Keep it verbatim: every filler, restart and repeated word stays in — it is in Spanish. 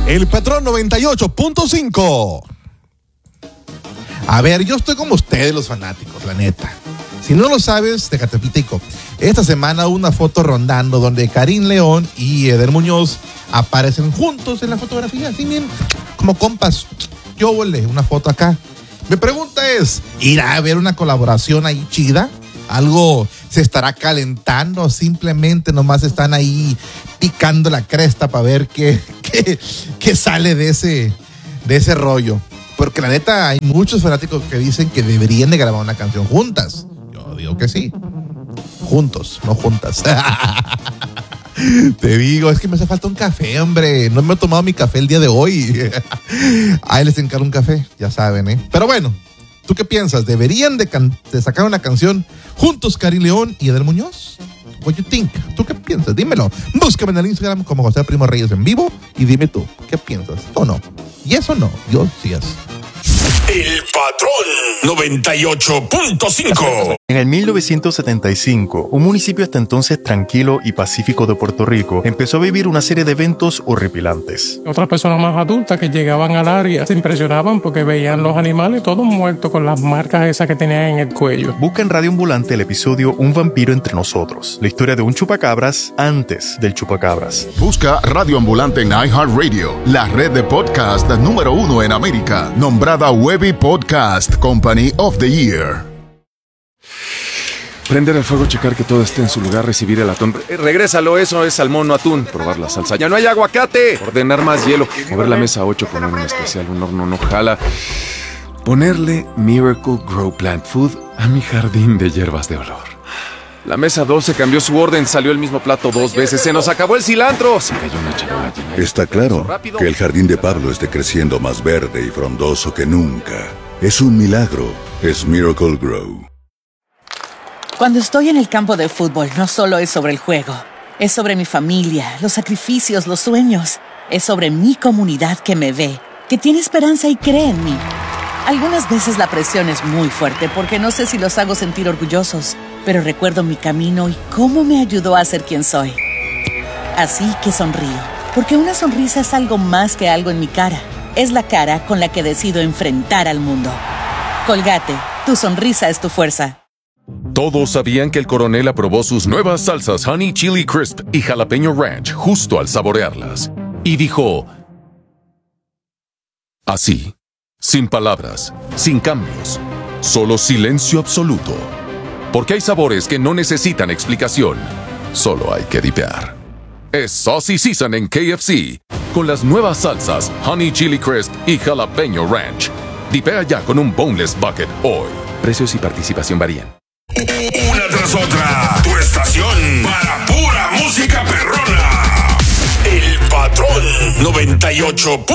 El Patrón noventa y ocho punto cinco. A ver, yo estoy como ustedes, los fanáticos, la neta. Si no lo sabes, déjate platico. Esta semana hubo una foto rondando donde Karim León y Eder Muñoz aparecen juntos en la fotografía, así bien, como compas. Yo volé una foto acá. Mi pregunta es, ¿irá a haber una colaboración ahí chida? ¿Algo se estará calentando o simplemente nomás están ahí picando la cresta para ver qué, qué, qué sale de ese, de ese rollo? Porque la neta hay muchos fanáticos que dicen que deberían de grabar una canción juntas. Yo digo que sí. Juntos, no juntas. Te digo, es que me hace falta un café, hombre. No me he tomado mi café el día de hoy. Ahí les encargo un café, ya saben, ¿eh? Pero bueno, ¿tú qué piensas? ¿Deberían de, can- de sacar una canción juntos Karim León y Eder Muñoz? What you think? ¿Tú qué piensas? Dímelo. Búscame en el Instagram como José Primo Reyes en vivo y dime tú, ¿qué piensas? ¿O no? ¿Y eso no? Yo sí es. El Patrón noventa y ocho punto cinco. En el mil novecientos setenta y cinco, un municipio hasta entonces tranquilo y pacífico de Puerto Rico empezó a vivir una serie de eventos horripilantes. Otras personas más adultas que llegaban al área se impresionaban porque veían los animales todos muertos con las marcas esas que tenían en el cuello. Busca en Radio Ambulante el episodio Un vampiro entre nosotros, la historia de un chupacabras antes del chupacabras. Busca Radio Ambulante en iHeartRadio, la red de podcast número uno en América, nombrada Webby Podcast Company of the Year. Prender el fuego, checar que todo esté en su lugar, recibir el atún. Eh, regrésalo, eso es salmón, no atún. Probar la salsa. ¡Ya no hay aguacate! Ordenar más hielo. Mover la mesa ocho con un especial, un horno no jala. Ponerle Miracle Grow Plant Food a mi jardín de hierbas de olor. La mesa doce cambió su orden, salió el mismo plato dos veces. ¡Se nos acabó el cilantro! Se cayó una charola llena. Está claro que el jardín de Pablo esté creciendo más verde y frondoso que nunca. Es un milagro. Es Miracle Grow. Cuando estoy en el campo de fútbol, no solo es sobre el juego. Es sobre mi familia, los sacrificios, los sueños. Es sobre mi comunidad que me ve, que tiene esperanza y cree en mí. Algunas veces la presión es muy fuerte porque no sé si los hago sentir orgullosos, pero recuerdo mi camino y cómo me ayudó a ser quien soy. Así que sonrío, porque una sonrisa es algo más que algo en mi cara. Es la cara con la que decido enfrentar al mundo. Colgate, tu sonrisa es tu fuerza. Todos sabían que el coronel aprobó sus nuevas salsas Honey Chili Crisp y Jalapeño Ranch justo al saborearlas. Y dijo... así, sin palabras, sin cambios, solo silencio absoluto. Porque hay sabores que no necesitan explicación, solo hay que dipear. Es Saucy Season en K F C, con las nuevas salsas Honey Chili Crisp y Jalapeño Ranch. Dipea ya con un Boneless Bucket hoy. Precios y participación varían. Una tras otra, tu estación para pura música perrona. El Patrón noventa y ocho.